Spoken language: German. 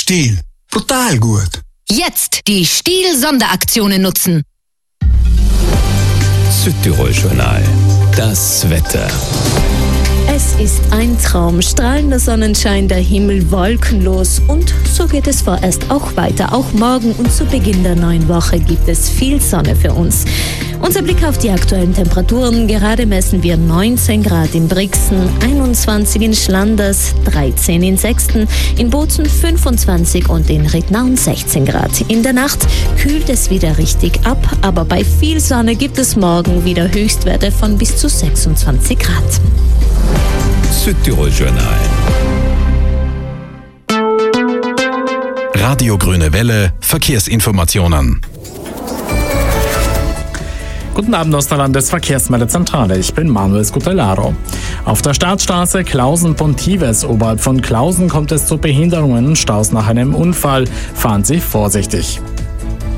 Stihl. Brutal gut. Jetzt die Stihl-Sonderaktionen nutzen. Südtirol-Journal. Das Wetter. Es ist ein Traum, strahlender Sonnenschein, der Himmel wolkenlos und so geht es vorerst auch weiter. Auch morgen und zu Beginn der neuen Woche gibt es viel Sonne für uns. Unser Blick auf die aktuellen Temperaturen. Gerade messen wir 19 Grad in Brixen, 21 in Schlanders, 13 in Sexten, in Bozen 25 und in Rittnauen 16 Grad. In der Nacht kühlt es wieder richtig ab, aber bei viel Sonne gibt es morgen wieder Höchstwerte von bis zu 26 Grad. Südtirol-Journal. Radio Grüne Welle, Verkehrsinformationen. Guten Abend aus der Landesverkehrsmeldezentrale, ich bin Manuel Scutellaro. Auf der Startstraße Klausen-Pontives oberhalb von Klausen kommt es zu Behinderungen und Staus nach einem Unfall. Fahren Sie vorsichtig.